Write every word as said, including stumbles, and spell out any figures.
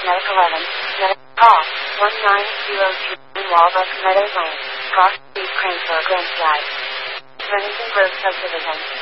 Medic eleven, Medic call, one nine zero two, Walbrook Meadows Lane, Cross Street, Cranesville, Glen Slide. Remington Grove Subdivision.